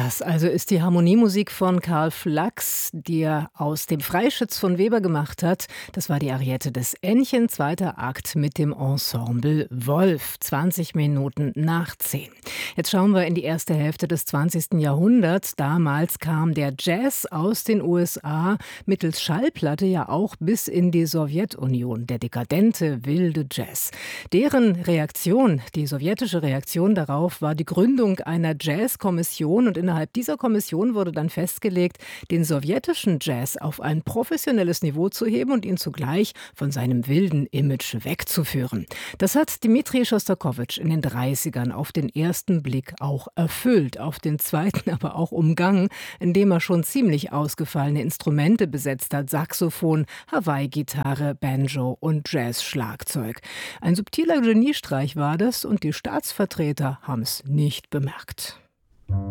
Das also ist die Harmoniemusik von Karl Flachs, die er aus dem Freischütz von Weber gemacht hat. Das war die Ariette des Ännchen, zweiter Akt mit dem Ensemble Wolf, 20 Minuten nach 10. Jetzt schauen wir in die erste Hälfte des 20. Jahrhunderts. Damals kam der Jazz aus den USA mittels Schallplatte ja auch bis in die Sowjetunion, der dekadente, wilde Jazz. Deren Reaktion, die sowjetische Reaktion darauf, war die Gründung einer Jazzkommission. Und innerhalb dieser Kommission wurde dann festgelegt, den sowjetischen Jazz auf ein professionelles Niveau zu heben und ihn zugleich von seinem wilden Image wegzuführen. Das hat Dmitri Schostakowitsch in den 30ern auf den ersten Blick auch erfüllt, auf den zweiten aber auch umgangen, indem er schon ziemlich ausgefallene Instrumente besetzt hat: Saxophon, Hawaii-Gitarre, Banjo und Jazz-Schlagzeug. Ein subtiler Geniestreich war das und die Staatsvertreter haben es nicht bemerkt.